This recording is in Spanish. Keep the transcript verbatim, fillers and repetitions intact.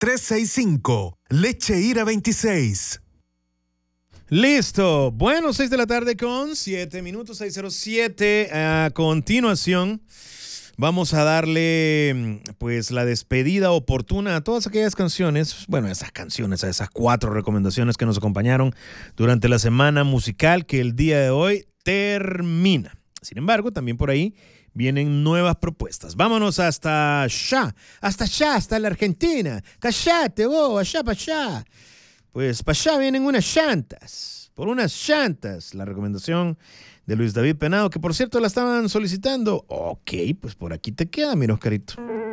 tres seis cinco. Leche Ira veintiséis. Listo. Bueno, seis de la tarde con siete minutos, seis cero siete. A continuación, vamos a darle pues la despedida oportuna a todas aquellas canciones, bueno, esas canciones, a esas cuatro recomendaciones que nos acompañaron durante la semana musical que el día de hoy termina. Sin embargo, también por ahí vienen nuevas propuestas. Vámonos hasta allá, hasta allá, hasta la Argentina. Cállate vos, allá para allá. Pues para allá vienen unas llantas, por unas llantas. La recomendación de Luis David Penado, que por cierto la estaban solicitando. Ok, pues por aquí te queda, mira, Oscarito.